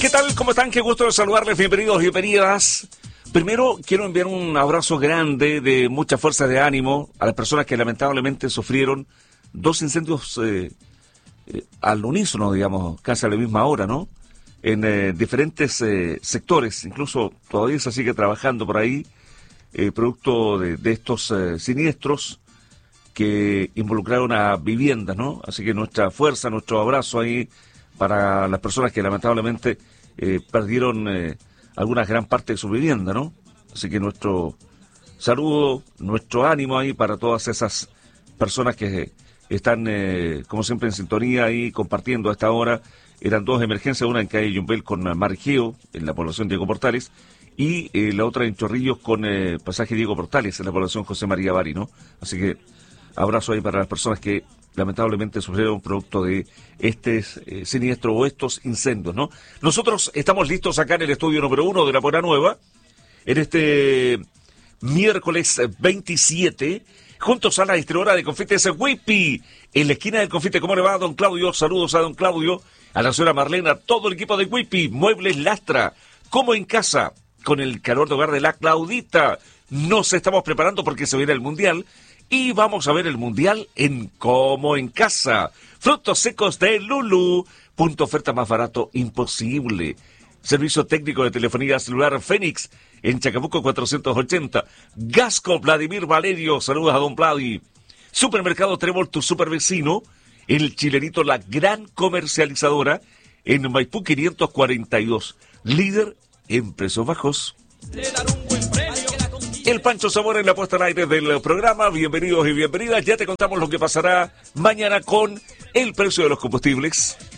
¿Qué tal? ¿Cómo están? Qué gusto de saludarles. Bienvenidos, bienvenidas. Primero, quiero enviar un abrazo grande de mucha fuerza de ánimo a las personas que lamentablemente sufrieron dos incendios al unísono, digamos, casi a la misma hora, ¿no? En diferentes sectores. Incluso todavía se sigue trabajando por ahí, producto de estos siniestros que involucraron a viviendas, ¿no? Así que nuestra fuerza, nuestro abrazo ahí para las personas que lamentablemente perdieron alguna gran parte de su vivienda, ¿no? Así que nuestro saludo, nuestro ánimo ahí para todas esas personas que están, como siempre, en sintonía ahí compartiendo a esta hora. Eran dos emergencias, una en calle Yumbel con Margeo, en la población Diego Portales, y la otra en Chorrillos con pasaje Diego Portales, en la población José María Bari, ¿no? Así que abrazo ahí para las personas que lamentablemente sufrieron producto de este siniestro o estos incendios, ¿no? Nosotros estamos listos acá en el estudio número 1 de La Buena Nueva, en este miércoles 27, juntos a la distribuidora de confites Whippy, en la esquina del confite. ¿Cómo le va, don Claudio? Saludos a don Claudio, a la señora Marlena, todo el equipo de Whippy, Muebles Lastra, como en casa, con el calor de hogar de la Claudita. Nos estamos preparando porque se viene el Mundial. Y vamos a ver el Mundial en Como en Casa. Frutos secos de Lulu. Punto oferta más barato imposible. Servicio técnico de telefonía celular Fénix en Chacabuco 480. Gasco Vladimir Valerio. Saludos a don Vladi. Supermercado Trébol, tu supervecino. El Chilenito, la gran comercializadora en Maipú 542. Líder en precios bajos. El Pancho Zamora en la puesta al aire del programa. Bienvenidos y bienvenidas. Ya te contamos lo que pasará mañana con el precio de los combustibles.